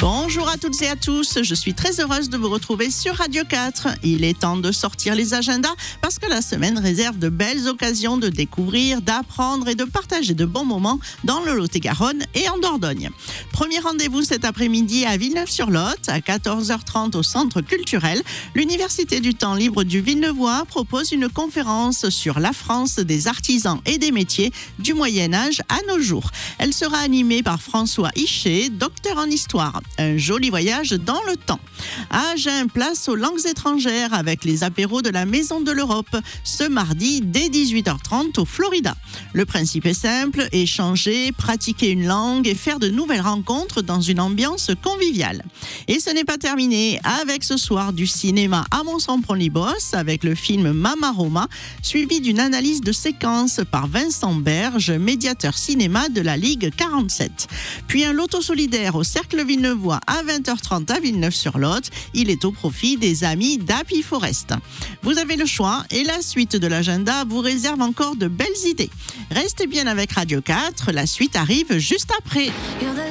Bonjour à toutes et à tous, je suis très heureuse de vous retrouver sur Radio 4. Il est temps de sortir les agendas parce que la semaine réserve de belles occasions de découvrir, d'apprendre et de partager de bons moments dans le Lot-et-Garonne et en Dordogne. Premier rendez-vous cet après-midi à Villeneuve-sur-Lot, à 14h30 au Centre culturel. L'Université du temps libre du Villeneuvois propose une conférence sur la France des artisans et des métiers du Moyen-Âge à nos jours. Elle sera animée par François Hichet, docteur en histoire. Un joli voyage dans le temps. À Agen, place aux langues étrangères avec les apéros de la Maison de l'Europe ce mardi dès 18h30 au Florida. Le principe est simple, échanger, pratiquer une langue et faire de nouvelles rencontres dans une ambiance conviviale. Et ce n'est pas terminé avec ce soir du cinéma à Mont-Sampron-Libos avec le film Mama Roma, suivi d'une analyse de séquence par Vincent Berge, médiateur cinéma de la Ligue 47. Puis un loto solidaire au Cercle Villeneuvois à 20h30 à Villeneuve-sur-Lot. Il est au profit des amis d'Happy Forest. Vous avez le choix et la suite de l'agenda vous réserve encore de belles idées. Restez bien avec Radio 4, la suite arrive juste après.